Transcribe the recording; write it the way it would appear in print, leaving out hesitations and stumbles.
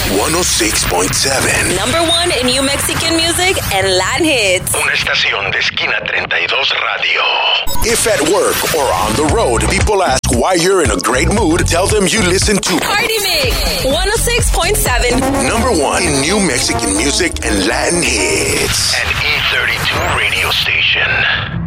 106.7. Number one in New Mexican music and Latin hits. Una estación de Esquina 32 Radio. If at work or on the road, people ask why you're in a great mood, tell them you listen to Party Mix 106.7. Number one in New Mexican music and Latin hits. An E32 radio station.